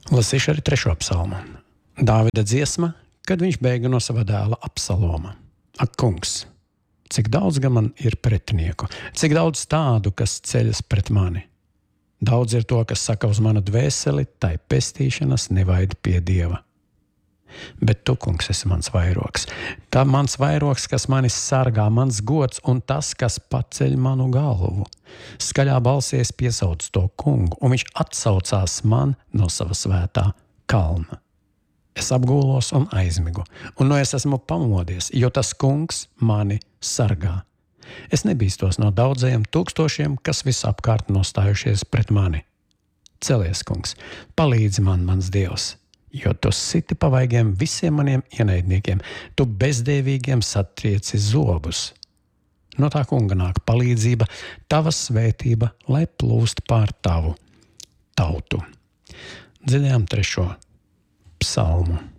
Lasīšu arī 3. psalmu. Dāvida dziesma, kad viņš bēga no sava dēla Absaloma. Ak, kungs, cik daudz gan man ir pretinieku, cik daudz tādu, kas ceļas pret mani. Daudz ir to, kas saka uz manu dvēseli, tai pestīšanas nevaid pie Dieva. Bet tu, kungs, esi mans vairogs. Tā mans vairogs, kas manis sargā, mans gods un tas, kas paceļ manu galvu. Skaļā balsī es piesaucu to kungu, un viņš atsaucās man no sava svētā kalna. Es apgūlos un aizmigu, un es esmu pamodies, jo tas kungs mani sargā. Es nebīstos no daudzajiem tūkstošiem, kas visapkārt nostājušies pret mani. Celies, kungs, palīdzi man, mans Dievs! Jo tu siti pa vaigiem visiem maniem ienaidniekiem, tu bezdēvīgiem satrieci zobus. No tā kunga nāk palīdzība, tava svētība, lai plūst pār tavu tautu. Dzirdējām 3. psalmu.